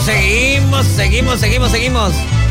seguimos.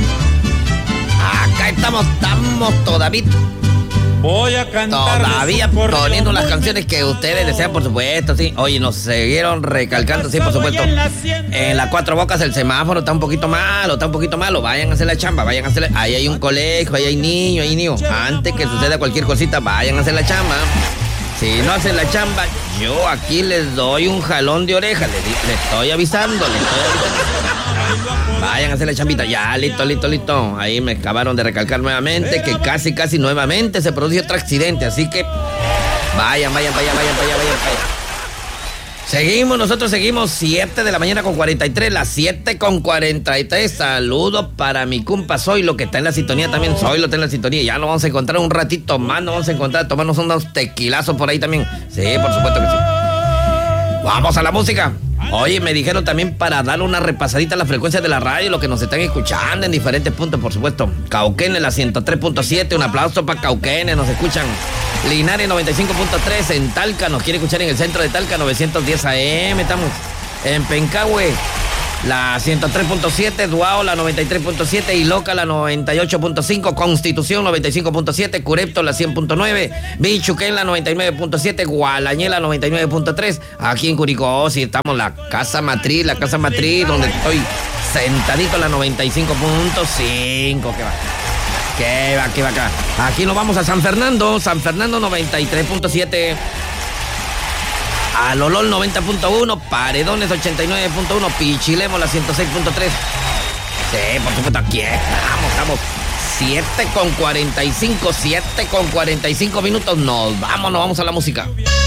Acá estamos todavía. Voy a cantar. Todavía poniendo las canciones que ustedes desean, por supuesto, sí. Oye, nos siguieron recalcando, sí, por supuesto. En las Cuatro Bocas el semáforo está un poquito malo. Vayan a hacer la chamba, Ahí hay un colegio, ahí hay niños. Antes que suceda cualquier cosita, vayan a hacer la chamba. Si no hacen la chamba, yo aquí les doy un jalón de oreja. Les estoy avisando. Vayan a hacer la chambita. Ya, listo. Ahí me acabaron de recalcar nuevamente que casi nuevamente se produce otro accidente. Así que vayan. Nosotros seguimos 7 de la mañana con 43, las 7 con 43. Saludos para mi compa Zoilo, que está en la sintonía también. Zoilo está en la sintonía. Ya nos vamos a encontrar un ratito más. Tomarnos unos tequilazos por ahí también. Sí, por supuesto que sí. Vamos a la música. Oye, me dijeron también para darle una repasadita a la frecuencia de la radio, lo que nos están escuchando en diferentes puntos, por supuesto. Cauquenes, la 103.7, un aplauso para Cauquenes, nos escuchan. Linares 95.3, en Talca, nos quiere escuchar en el centro de Talca, 910 AM, estamos en Pencahue, la 103.7, Duao, la 93.7, Iloca, la 98.5, Constitución, 95.7, Curepto, la 100.9, Bichuquén, la 99.7, Gualañé, la 99.3, aquí en Curicó, sí, estamos la casa matriz, donde estoy sentadito, la 95.5, que va acá. Aquí nos vamos a San Fernando 93.7. Alolol 90.1, Paredones 89.1, Pichilemo la 106.3. Sí, por supuesto, aquí estamos 7 con 45 minutos. Nos vamos a la música.